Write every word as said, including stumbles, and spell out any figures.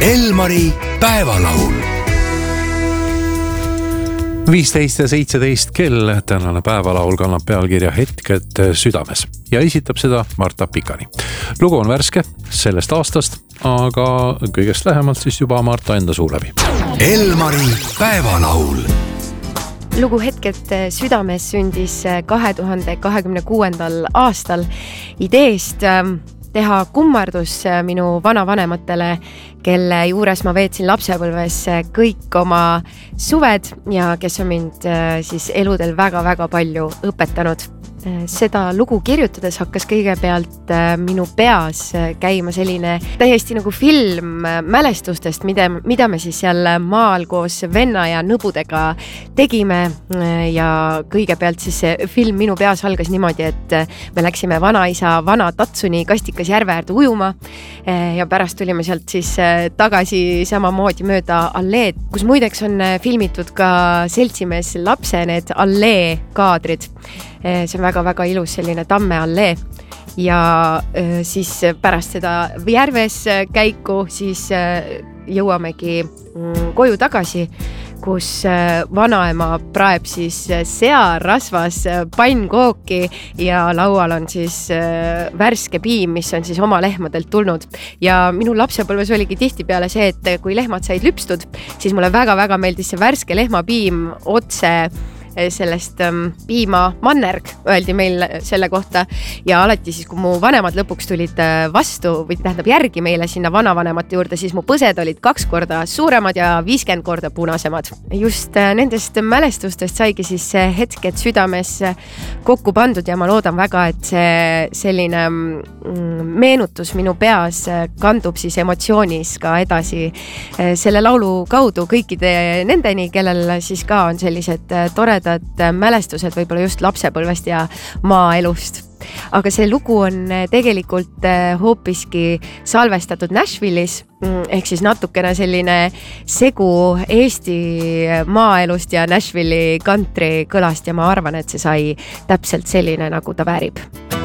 Elmari päevalaul. viisteist ja seitseteist kell, tänane päevalaul kannab pealkirja Hetked südames ja esitab seda Marta Pikani. Lugu on värske sellest aastast, aga kõigest lähemalt siis juba Marta enda suu läbi. Elmari päevalaul. Lugu Hetked südames sündis kahe tuhande kahekümne kuuendal aastal ideest teha kummardus minu vanavanematele, kelle juures ma veetsin lapsepõlves kõik oma suved ja kes on mind siis eludel väga-väga palju õpetanud. Seda lugu kirjutades hakkas kõigepealt minu peas käima selline täiesti nagu film mälestustest, mida, mida me siis seal maal koos venna ja nõbudega tegime. Ja kõigepealt siis see film minu peas algas niimoodi, et me läksime vanaisa vana Tatsuni Kastikas järve äärde ujuma ja pärast tulime sealt siis tagasi samamoodi mööda alleed, kus muideks on filmitud ka seltsimees lapse need allee kaadrid. See on väga-väga ilus selline tamme allee ja siis pärast seda järves käiku siis jõuamegi koju tagasi, kus vanaema praeb siis searasvas pannkooki ja laual on siis värske piim, mis on siis oma lehmadelt tulnud. Ja minu lapsepõlves oligi tihti peale see, et kui lehmad said lüpstud, siis mulle väga-väga meeldis see värske lehmapiim otse sellest um, piima mannerg, öeldi meil selle kohta ja alati siis, kui mu vanemad lõpuks tulid vastu või tähendab järgi meile sinna vanavanemate juurde, siis mu põsed olid kaks korda suuremad ja viiskümmend korda punasemad. Just nendest mälestustest saigi siis Hetked südames kokku pandud ja ma loodan väga, et see selline meenutus minu peas kandub siis emotsioonis ka edasi selle laulu kaudu kõikide nendeni, kellel siis ka on sellised toredad mälestused võib-olla just lapsepõlvest ja maaelust. Aga see lugu on tegelikult hoopiski salvestatud Nashville'is, ehk siis natukene selline segu Eesti maaelust ja Nashville'i country kõlast ja ma arvan, et see sai täpselt selline, nagu ta väärib.